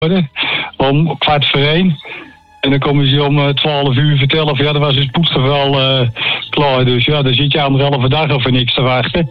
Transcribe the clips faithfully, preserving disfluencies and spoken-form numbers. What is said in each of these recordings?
worden. Om kwart voor één. En dan komen ze om twaalf uur vertellen van ja, er was een spoedgeval uh, klaar. Dus ja, dan zit je anderhalve dag of voor niks te wachten.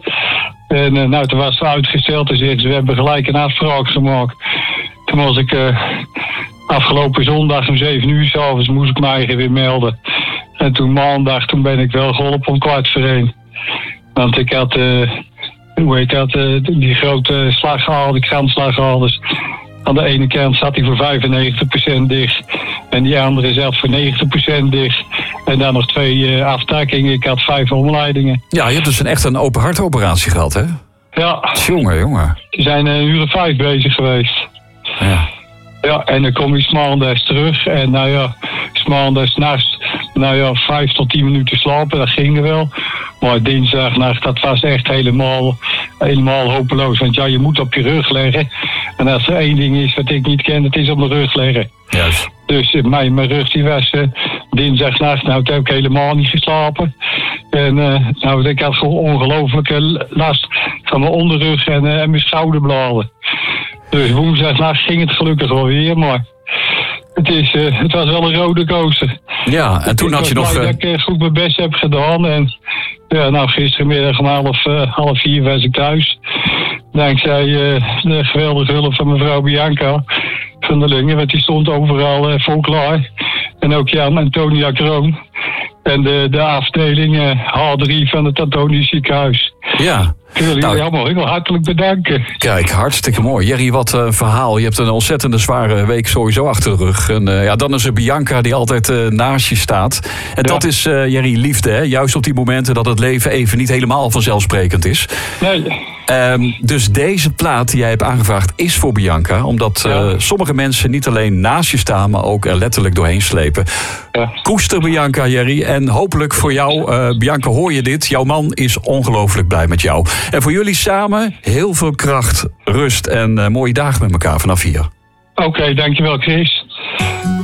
En uh, nou, toen was het uitgesteld. Dus zeggen ze, we hebben gelijk een afspraak gemaakt. Toen was ik uh, afgelopen zondag om zeven uur 's avonds moest ik mij weer melden. En toen maandag, toen ben ik wel geholpen om kwart voor één. Want ik had, uh, hoe heet dat, uh, die grote slaghaal, die kransslaghalders. Aan de ene kant zat hij voor vijfennegentig procent dicht. En die andere zat voor negentig procent dicht. En dan nog twee uh, aftakkingen. Ik had vijf omleidingen. Ja, je hebt dus een, echt een open hartoperatie gehad, hè? Ja. Jongen, jongen. We zijn een uur of vijf bezig geweest. Ja. Ja, en dan kom je 's maandags terug. En nou ja, 's maandags nachts, nou ja, vijf tot tien minuten slapen, dat ging er wel. Maar dinsdagnacht, dat was echt helemaal, helemaal hopeloos. Want ja, je moet op je rug leggen. En als er één ding is wat ik niet ken, het is op mijn rug leggen. Juist. Dus uh, mijn, mijn rug die was uh, dinsdagnacht, nou, toen heb ik helemaal niet geslapen. En uh, nou, ik had gewoon ongelooflijke last van mijn onderrug en, uh, en mijn schouderbladen. Dus woensdagnacht ging het gelukkig wel weer, maar het, is, uh, het was wel een rode coaster. Ja, en toen ik had je nog... Ik dat ik uh, goed mijn best heb gedaan. En ja, nou, gistermiddag om half, uh, half vier was ik thuis. Dankzij uh, de geweldige hulp van mevrouw Bianca van der Lingen, want die stond overal uh, voor klaar. En ook Jan Antonia Kroon. En de, de afdeling uh, H drie van het Antonisch ziekenhuis. Ja. Ik wil jullie nou, allemaal heel hartelijk bedanken. Kijk, hartstikke mooi. Jerry, wat een uh, verhaal. Je hebt een ontzettende zware week sowieso achter de rug. En uh, ja, dan is er Bianca die altijd uh, naast je staat. En ja. dat is, uh, Jerry, liefde, hè? Juist op die momenten dat het leven even niet helemaal vanzelfsprekend is. Nee. Um, dus deze plaat die jij hebt aangevraagd is voor Bianca. Omdat uh, ja. sommige mensen niet alleen naast je staan, maar ook er letterlijk doorheen slepen. Ja. Koester Bianca, Jerry. En hopelijk voor jou, uh, Bianca, hoor je dit. Jouw man is ongelooflijk blij met jou. En voor jullie samen heel veel kracht, rust en uh, mooie dagen met elkaar vanaf hier. Oké, okay, dankjewel Chris.